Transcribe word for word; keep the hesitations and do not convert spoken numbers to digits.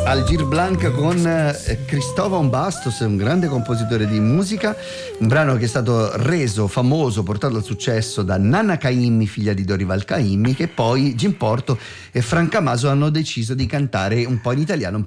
Algir Blanc con eh, Cristóbal Bastos, un grande compositore di musica, un brano che è stato reso famoso, portato al successo da Nana Caymmi, figlia di Dorival Caymmi, che poi Jim Porto e Franca Maso hanno deciso di cantare un po' in italiano,